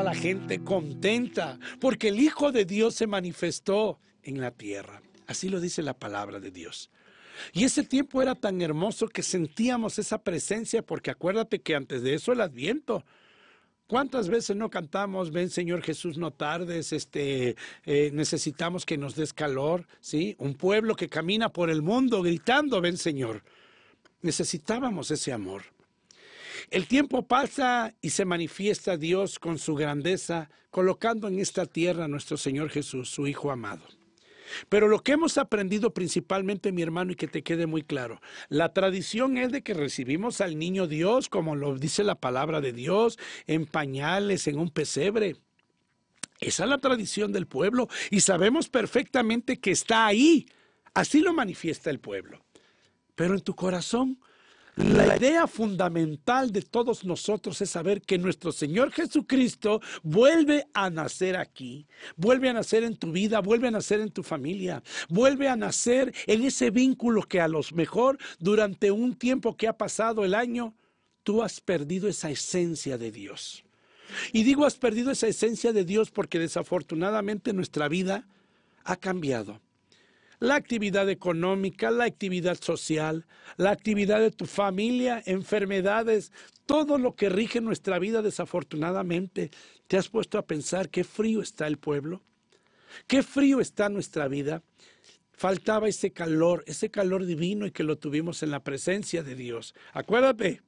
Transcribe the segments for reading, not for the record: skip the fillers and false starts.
toda la gente contenta, porque el Hijo de Dios se manifestó en la tierra. Así lo dice la palabra de Dios. Y ese tiempo era tan hermoso que sentíamos esa presencia, porque acuérdate que antes de eso el Adviento. ¿Cuántas veces no cantamos, ven Señor Jesús, no tardes, necesitamos que nos des calor, ¿sí? Un pueblo que camina por el mundo gritando, ven Señor. Necesitábamos ese amor. El tiempo pasa y se manifiesta Dios con su grandeza, colocando en esta tierra a nuestro Señor Jesús, su Hijo amado. Pero lo que hemos aprendido principalmente, mi hermano, y que te quede muy claro, la tradición es de que recibimos al niño Dios, como lo dice la palabra de Dios, en pañales, en un pesebre. Esa es la tradición del pueblo y sabemos perfectamente que está ahí. Así lo manifiesta el pueblo. Pero en tu corazón, la idea fundamental de todos nosotros es saber que nuestro Señor Jesucristo vuelve a nacer aquí, vuelve a nacer en tu vida, vuelve a nacer en tu familia, vuelve a nacer en ese vínculo que a lo mejor durante un tiempo que ha pasado el año, tú has perdido esa esencia de Dios. Y digo has perdido esa esencia de Dios porque desafortunadamente nuestra vida ha cambiado. La actividad económica, la actividad social, la actividad de tu familia, enfermedades, todo lo que rige nuestra vida desafortunadamente. ¿Te has puesto a pensar qué frío está el pueblo? ¿Qué frío está nuestra vida? Faltaba ese calor divino y que lo tuvimos en la presencia de Dios. Acuérdate,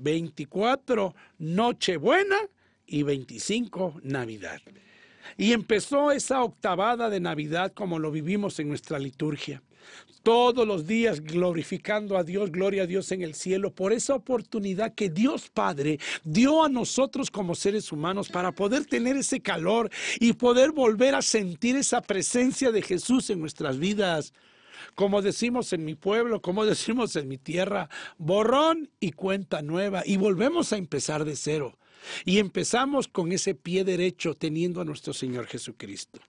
24 Nochebuena y 25 Navidad. Y empezó esa octavada de Navidad como lo vivimos en nuestra liturgia. Todos los días glorificando a Dios, gloria a Dios en el cielo, por esa oportunidad que Dios Padre dio a nosotros como seres humanos para poder tener ese calor y poder volver a sentir esa presencia de Jesús en nuestras vidas. Como decimos en mi pueblo, como decimos en mi tierra, borrón y cuenta nueva, y volvemos a empezar de cero. Y empezamos con ese pie derecho teniendo a nuestro Señor Jesucristo.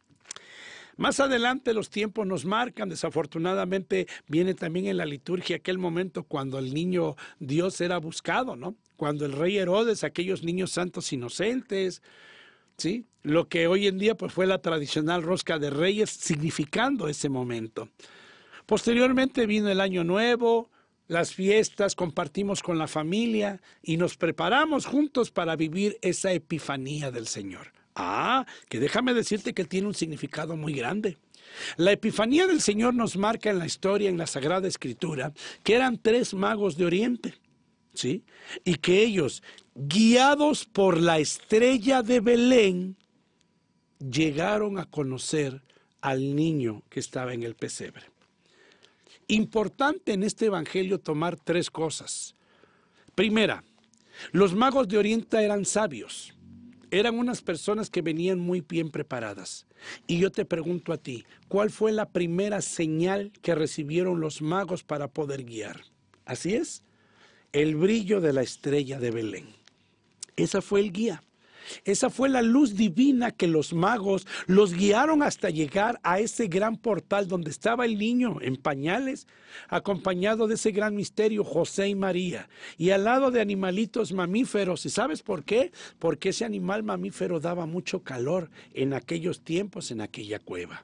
Más adelante los tiempos nos marcan, desafortunadamente viene también en la liturgia aquel momento cuando el niño Dios era buscado, ¿no? Cuando el rey Herodes, aquellos niños santos inocentes, ¿sí? Lo que hoy en día pues fue la tradicional rosca de reyes, significando ese momento. Posteriormente vino el Año Nuevo, las fiestas, compartimos con la familia y nos preparamos juntos para vivir esa epifanía del Señor. Que déjame decirte que tiene un significado muy grande. La epifanía del Señor nos marca en la historia, en la Sagrada Escritura, que eran 3 magos de Oriente, ¿sí? Y que ellos, guiados por la estrella de Belén, llegaron a conocer al niño que estaba en el pesebre. Importante en este evangelio tomar 3 cosas. Primera, los magos de Oriente eran sabios. Eran unas personas que venían muy bien preparadas. Y yo te pregunto a ti, ¿cuál fue la primera señal que recibieron los magos para poder guiar? Así es, el brillo de la estrella de Belén. Esa fue el guía. Esa fue la luz divina que los magos los guiaron hasta llegar a ese gran portal donde estaba el niño en pañales, acompañado de ese gran misterio, José y María, y al lado de animalitos mamíferos. ¿Y sabes por qué? Porque ese animal mamífero daba mucho calor en aquellos tiempos, en aquella cueva.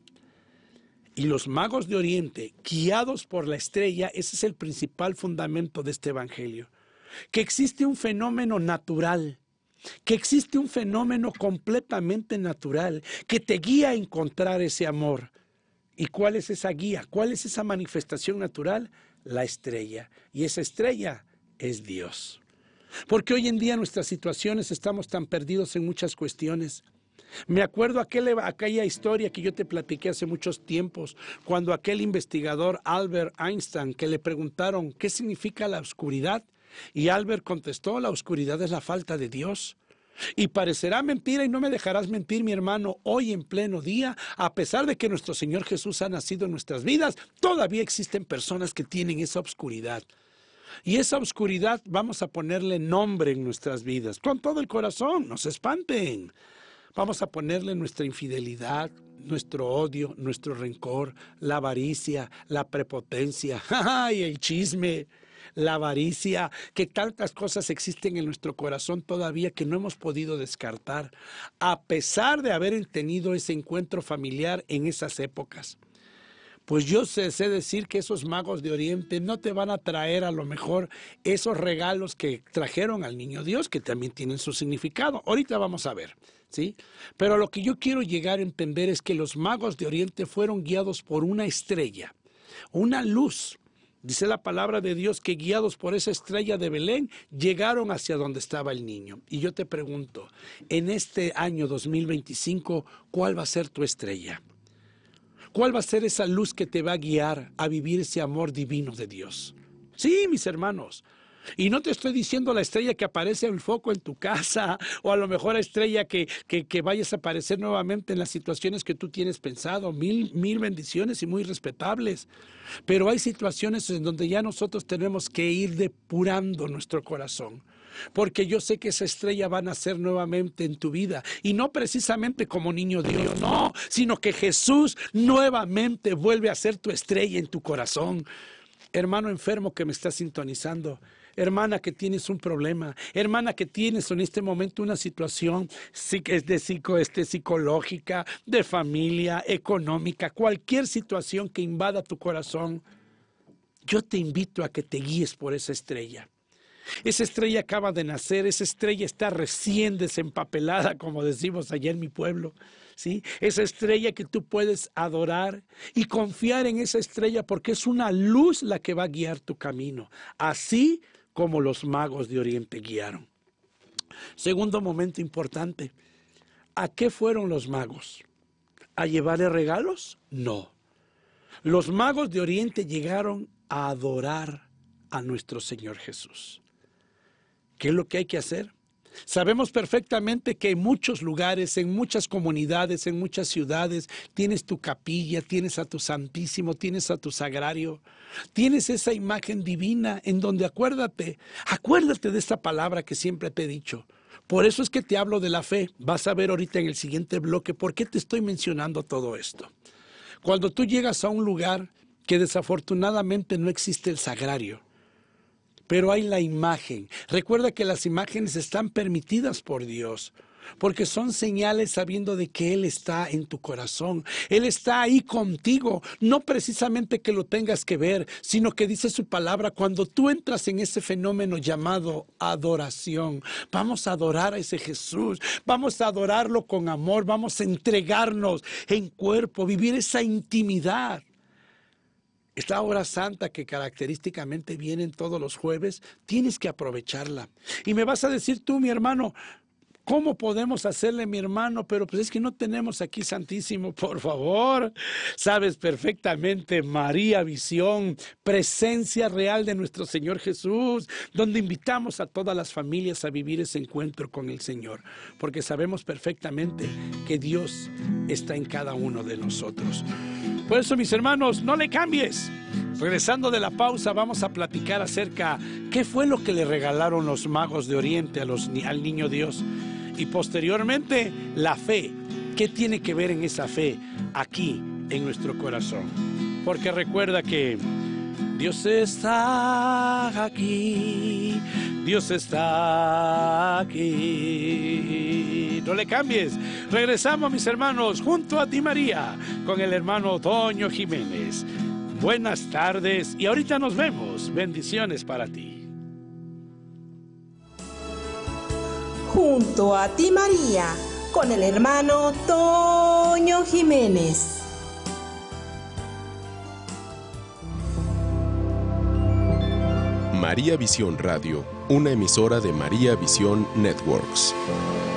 Y los magos de Oriente, guiados por la estrella, ese es el principal fundamento de este evangelio, que existe un fenómeno natural, que existe un fenómeno completamente natural que te guía a encontrar ese amor. ¿Y cuál es esa guía? ¿Cuál es esa manifestación natural? La estrella. Y esa estrella es Dios. Porque hoy en día en nuestras situaciones estamos tan perdidos en muchas cuestiones. Me acuerdo aquella historia que yo te platiqué hace muchos tiempos, cuando aquel investigador Albert Einstein, que le preguntaron ¿qué significa la oscuridad? Y Albert contestó, la oscuridad es la falta de Dios. Y parecerá mentira y no me dejarás mentir, mi hermano, hoy en pleno día, a pesar de que nuestro Señor Jesús ha nacido en nuestras vidas, todavía existen personas que tienen esa oscuridad. Y esa oscuridad vamos a ponerle nombre en nuestras vidas, con todo el corazón, no se espanten. Vamos a ponerle nuestra infidelidad, nuestro odio, nuestro rencor, la avaricia, la prepotencia, y el chisme. la avaricia, que tantas cosas existen en nuestro corazón todavía que no hemos podido descartar, a pesar de haber tenido ese encuentro familiar en esas épocas. Pues yo sé decir que esos magos de Oriente no te van a traer a lo mejor esos regalos que trajeron al niño Dios, que también tienen su significado. Ahorita vamos a ver, ¿sí? Pero lo que yo quiero llegar a entender es que los magos de Oriente fueron guiados por una estrella, una luz. Dice la palabra de Dios que guiados por esa estrella de Belén, llegaron hacia donde estaba el niño. Y yo te pregunto, en este año 2025, ¿cuál va a ser tu estrella? ¿Cuál va a ser esa luz que te va a guiar a vivir ese amor divino de Dios? Sí, mis hermanos. Y no te estoy diciendo la estrella que aparece en el foco en tu casa, o a lo mejor la estrella que vayas a aparecer nuevamente en las situaciones que tú tienes pensado. Mil bendiciones y muy respetables. Pero hay situaciones en donde ya nosotros tenemos que ir depurando nuestro corazón. Porque yo sé que esa estrella va a nacer nuevamente en tu vida. Y no precisamente como niño Dios, no, sino que Jesús nuevamente vuelve a ser tu estrella en tu corazón. Hermano enfermo que me está sintonizando, hermana que tienes un problema, hermana que tienes en este momento una situación psicológica, de familia, económica, cualquier situación que invada tu corazón, yo te invito a que te guíes por esa estrella. Esa estrella acaba de nacer, esa estrella está recién desempapelada, como decimos allá en mi pueblo, ¿sí? Esa estrella que tú puedes adorar y confiar en esa estrella porque es una luz la que va a guiar tu camino, así como los magos de Oriente guiaron. Segundo momento importante, ¿a qué fueron los magos? ¿A llevarle regalos? No. Los magos de Oriente llegaron a adorar a nuestro Señor Jesús. ¿Qué es lo que hay que hacer? Sabemos perfectamente que en muchos lugares, en muchas comunidades, en muchas ciudades, tienes tu capilla, tienes a tu Santísimo, tienes a tu Sagrario, tienes esa imagen divina en donde acuérdate de esta palabra que siempre te he dicho. Por eso es que te hablo de la fe. Vas a ver ahorita en el siguiente bloque por qué te estoy mencionando todo esto. Cuando tú llegas a un lugar que desafortunadamente no existe el Sagrario, pero hay la imagen. Recuerda que las imágenes están permitidas por Dios, porque son señales sabiendo de que Él está en tu corazón. Él está ahí contigo, no precisamente que lo tengas que ver, sino que dice su palabra, cuando tú entras en ese fenómeno llamado adoración, vamos a adorar a ese Jesús, vamos a adorarlo con amor, vamos a entregarnos en cuerpo, vivir esa intimidad. Esta hora santa que característicamente viene todos los jueves, tienes que aprovecharla. Y me vas a decir tú, mi hermano, ¿cómo podemos hacerle, mi hermano? Pero pues es que no tenemos aquí Santísimo, por favor. Sabes perfectamente, María Visión, presencia real de nuestro Señor Jesús, donde invitamos a todas las familias a vivir ese encuentro con el Señor, porque sabemos perfectamente que Dios está en cada uno de nosotros. Por eso, mis hermanos, no le cambies. Regresando de la pausa, vamos a platicar acerca qué fue lo que le regalaron los magos de Oriente al niño Dios. Y posteriormente, la fe. ¿Qué tiene que ver en esa fe aquí, en nuestro corazón? Porque recuerda que Dios está aquí, Dios está aquí. No le cambies. Regresamos, mis hermanos, junto a ti, María, con el hermano Toño Jiménez. Buenas tardes y ahorita nos vemos. Bendiciones para ti. Junto a ti, María, con el hermano Toño Jiménez. María Visión Radio, una emisora de María Visión Networks.